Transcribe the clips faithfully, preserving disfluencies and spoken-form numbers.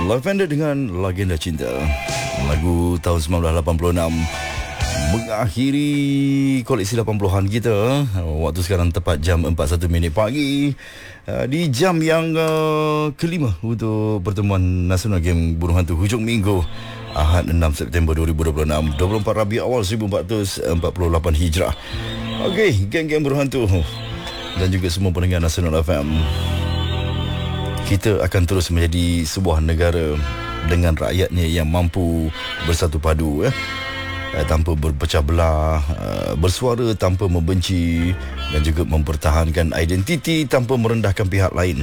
Lavender dengan Legenda Cinta, lagu tahun sembilan belas lapan puluh enam, mengakhiri koleksi lapan puluhan kita. Waktu sekarang tepat jam empat puluh satu minit pagi, di jam yang uh, kelima untuk pertemuan Nasional Game Burung Hantu hujung minggu Ahad enam September dua ribu dua puluh enam, dua puluh empat Rabiul Awal seribu empat ratus empat puluh lapan Hijrah. Okey, geng-geng Burung Hantu dan juga semua pendengar Nasional F M, kita akan terus menjadi sebuah negara dengan rakyatnya yang mampu bersatu padu, eh? tanpa berpecah belah, bersuara tanpa membenci, dan juga mempertahankan identiti tanpa merendahkan pihak lain.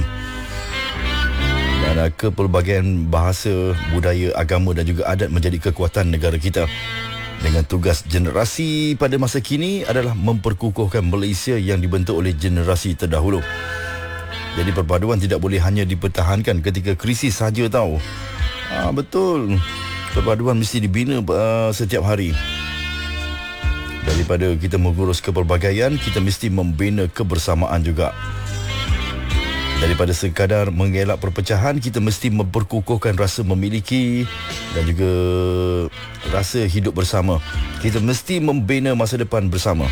Dan kepelbagaian bahasa, budaya, agama dan juga adat menjadi kekuatan negara kita. Dengan tugas generasi pada masa kini adalah memperkukuhkan Malaysia yang dibentuk oleh generasi terdahulu. Jadi perpaduan tidak boleh hanya dipertahankan ketika krisis saja, tahu. Ah, betul. Perpaduan mesti dibina uh, setiap hari. Daripada kita mengurus kepelbagaian, kita mesti membina kebersamaan juga. Daripada sekadar mengelak perpecahan, kita mesti memperkukuhkan rasa memiliki dan juga rasa hidup bersama. Kita mesti membina masa depan bersama.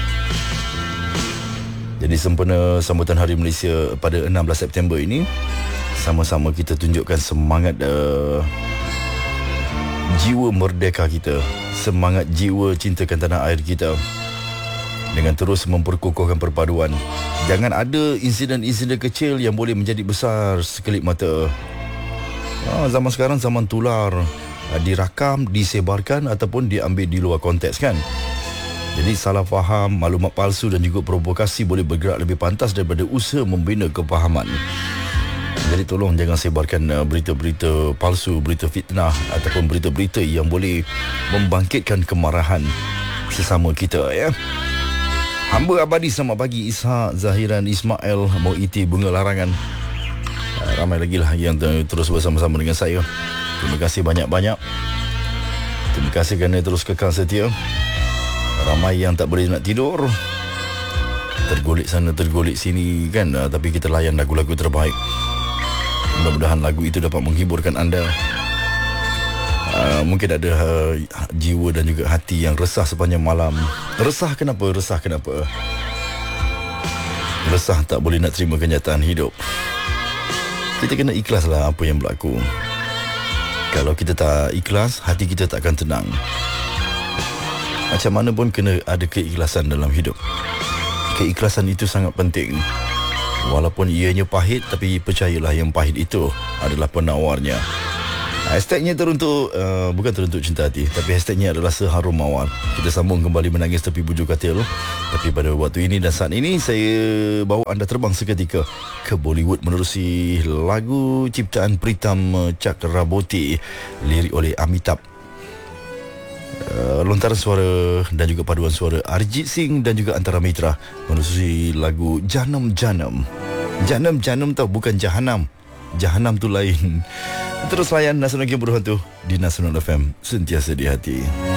Jadi sempena sambutan Hari Malaysia pada enam belas September ini, sama-sama kita tunjukkan semangat uh, jiwa merdeka kita, semangat jiwa cintakan tanah air kita, dengan terus memperkukuhkan perpaduan. Jangan ada insiden-insiden kecil yang boleh menjadi besar sekelip mata. Ha, zaman sekarang zaman tular, dirakam, disebarkan ataupun diambil di luar konteks, kan? Jadi salah faham, maklumat palsu dan juga provokasi boleh bergerak lebih pantas daripada usaha membina kefahaman. Jadi tolong jangan sebarkan berita-berita palsu, berita fitnah ataupun berita-berita yang boleh membangkitkan kemarahan sesama kita, ya. Hamba abadi selamat pagi Ishak, Zahiran, Ismail, Moiti, Bunga Larangan. Ramai lagi lah yang terus bersama-sama dengan saya. Terima kasih banyak-banyak. Terima kasih kerana terus kekal setia. Ramai yang tak boleh nak tidur, tergolek sana tergolek sini, kan, tapi kita layan lagu-lagu terbaik. Mudah-mudahan lagu itu dapat menghiburkan anda. Uh, mungkin ada uh, jiwa dan juga hati yang resah sepanjang malam. Resah kenapa? Resah kenapa? Resah tak boleh nak terima kenyataan hidup. Kita kena ikhlaslah apa yang berlaku. Kalau kita tak ikhlas, hati kita tak akan tenang. Macam mana pun kena ada keikhlasan dalam hidup. Keikhlasan itu sangat penting. Walaupun ianya pahit, tapi percayalah yang pahit itu adalah penawarnya. Hashtagnya teruntuk, uh, bukan teruntuk cinta hati, tapi hashtagnya adalah seharum mawar. Kita sambung kembali menangis tepi bujur katil. Tapi pada waktu ini dan saat ini, saya bawa anda terbang seketika ke Bollywood menerusi lagu ciptaan Pritam Chakraborty, lirik oleh Amitabh. Uh, lontaran suara dan juga paduan suara Arijit Singh dan juga Antara Mitra menerusi lagu Janam Janam. Janam Janam tau, bukan Jahanam. Jahanam tu lain. Terus layan Nasional Game Burung Hantu di Nasional F M, sentiasa di hati.